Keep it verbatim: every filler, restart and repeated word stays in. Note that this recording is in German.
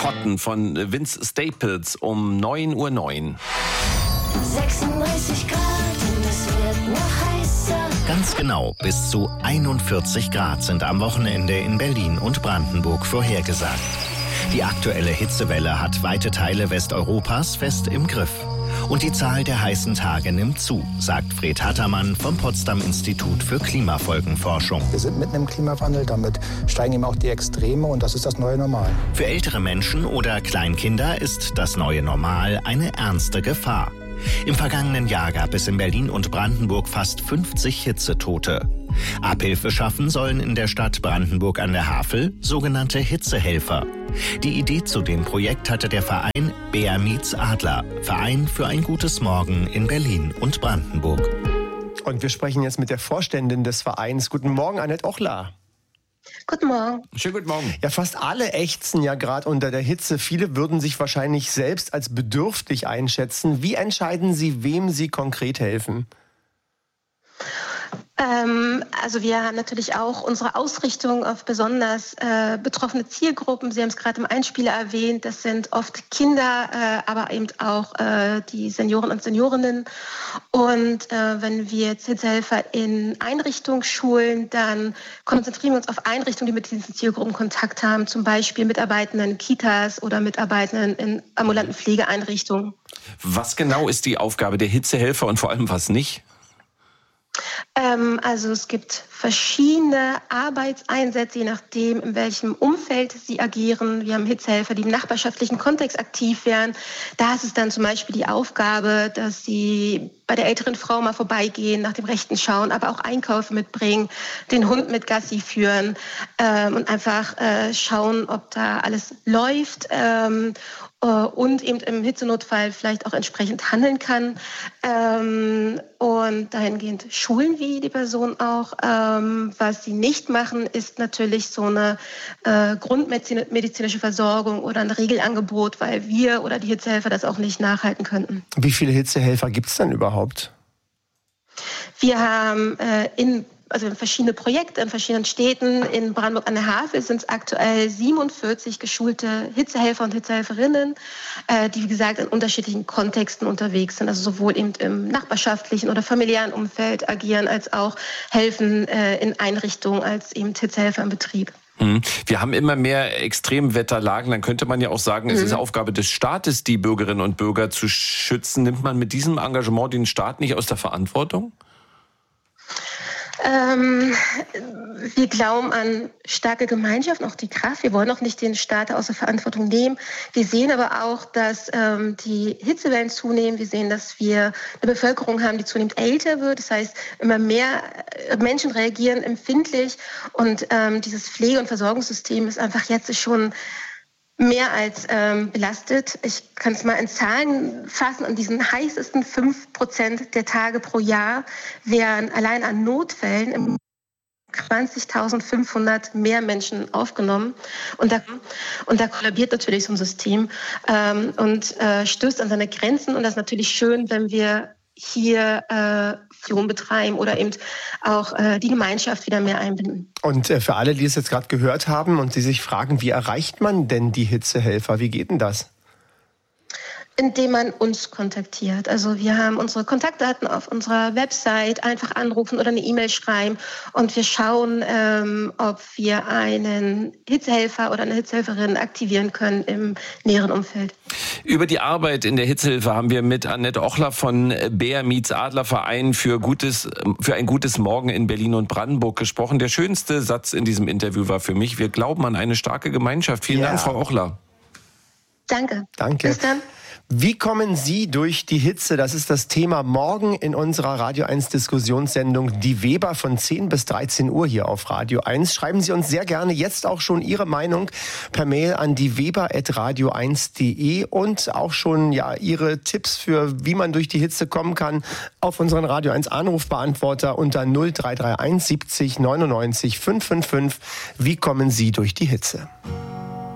Cotton von Vince Staples um neun Uhr neun. sechsunddreißig Grad und es wird noch heißer. Ganz genau, bis zu einundvierzig Grad sind am Wochenende in Berlin und Brandenburg vorhergesagt. Die aktuelle Hitzewelle hat weite Teile Westeuropas fest im Griff. Und die Zahl der heißen Tage nimmt zu, sagt Fred Hattermann vom Potsdam-Institut für Klimafolgenforschung. Wir sind mitten im Klimawandel, damit steigen eben auch die Extreme und das ist das neue Normal. Für ältere Menschen oder Kleinkinder ist das neue Normal eine ernste Gefahr. Im vergangenen Jahr gab es in Berlin und Brandenburg fast fünfzig Hitzetote. Abhilfe schaffen sollen in der Stadt Brandenburg an der Havel sogenannte Hitzehelfer. Die Idee zu dem Projekt hatte der Verein Bär meets Adler, Verein für ein gutes Morgen in Berlin und Brandenburg. Und wir sprechen jetzt mit der Vorständin des Vereins. Guten Morgen, Annette Ochler. Guten Morgen. Schönen guten Morgen. Ja, fast alle ächzen ja gerade unter der Hitze. Viele würden sich wahrscheinlich selbst als bedürftig einschätzen. Wie entscheiden Sie, wem Sie konkret helfen? Ähm, also wir haben natürlich auch unsere Ausrichtung auf besonders äh, betroffene Zielgruppen. Sie haben es gerade im Einspieler erwähnt, das sind oft Kinder, äh, aber eben auch äh, die Senioren und Seniorinnen. Und äh, wenn wir jetzt Hitzehelfer in Einrichtungen schulen, dann konzentrieren wir uns auf Einrichtungen, die mit diesen Zielgruppen Kontakt haben, zum Beispiel Mitarbeitenden in Kitas oder Mitarbeitenden in ambulanten Pflegeeinrichtungen. Was genau ist die Aufgabe der Hitzehelfer und vor allem was nicht? Ähm, also es gibt verschiedene Arbeitseinsätze, je nachdem, in welchem Umfeld sie agieren. Wir haben Hitzehelfer, die im nachbarschaftlichen Kontext aktiv werden. Da ist es dann zum Beispiel die Aufgabe, dass sie bei der älteren Frau mal vorbeigehen, nach dem Rechten schauen, aber auch Einkäufe mitbringen, den Hund mit Gassi führen ähm, und einfach äh, schauen, ob da alles läuft. Ähm, und eben im Hitzenotfall vielleicht auch entsprechend handeln kann. Ähm, und dahingehend schulen wir die Person auch. Ähm, was sie nicht machen, ist natürlich so eine äh, grundmedizinische Versorgung oder ein Regelangebot, weil wir oder die Hitzehelfer das auch nicht nachhalten könnten. Wie viele Hitzehelfer gibt es denn überhaupt? Wir haben äh, in Also in verschiedene Projekte in verschiedenen Städten. In Brandenburg an der Havel sind es aktuell siebenundvierzig geschulte Hitzehelfer und Hitzehelferinnen, äh, die, wie gesagt, in unterschiedlichen Kontexten unterwegs sind. Also sowohl eben im nachbarschaftlichen oder familiären Umfeld agieren, als auch helfen äh, in Einrichtungen als eben Hitzehelfer im Betrieb. Wir haben immer mehr Extremwetterlagen. Dann könnte man ja auch sagen, es ist Aufgabe des Staates, die Bürgerinnen und Bürger zu schützen. Nimmt man mit diesem Engagement den Staat nicht aus der Verantwortung? Ähm, wir glauben an starke Gemeinschaften, auch die Kraft. Wir wollen auch nicht den Staat aus der Verantwortung nehmen. Wir sehen aber auch, dass ähm, die Hitzewellen zunehmen. Wir sehen, dass wir eine Bevölkerung haben, die zunehmend älter wird. Das heißt, immer mehr Menschen reagieren empfindlich. Und ähm, dieses Pflege- und Versorgungssystem ist einfach jetzt schon mehr als ähm, belastet. Ich kann es mal in Zahlen fassen. An diesen heißesten fünf Prozent der Tage pro Jahr werden allein an Notfällen im zwanzigtausendfünfhundert mehr Menschen aufgenommen. Und da, und da kollabiert natürlich so ein System ähm, und äh, stößt an seine Grenzen. Und das ist natürlich schön, wenn wir hier äh, Führung betreiben oder eben auch äh, die Gemeinschaft wieder mehr einbinden. Und äh, für alle, die es jetzt gerade gehört haben und die sich fragen, wie erreicht man denn die Hitzehelfer? Wie geht denn das? Indem man uns kontaktiert. Also wir haben unsere Kontaktdaten auf unserer Website, einfach anrufen oder eine E-Mail schreiben und wir schauen, ähm, ob wir einen Hitzehelfer oder eine Hitzehelferin aktivieren können im näheren Umfeld. Über die Arbeit in der Hitzehilfe haben wir mit Annette Ochler von Bär meets Adler Verein für gutes, für ein gutes Morgen in Berlin und Brandenburg gesprochen. Der schönste Satz in diesem Interview war für mich: Wir glauben an eine starke Gemeinschaft. Vielen ja. Dank, Frau Ochler. Danke. Danke. Bis dann. Wie kommen Sie durch die Hitze? Das ist das Thema morgen in unserer Radio eins Diskussionssendung Die Weber von zehn bis dreizehn Uhr hier auf Radio eins. Schreiben Sie uns sehr gerne jetzt auch schon Ihre Meinung per Mail an dieweber at radio eins punkt de und auch schon ja Ihre Tipps für, wie man durch die Hitze kommen kann, auf unseren Radio eins Anrufbeantworter unter null drei drei eins siebzig neunundneunzig fünfhundertfünfundfünfzig. Wie kommen Sie durch die Hitze?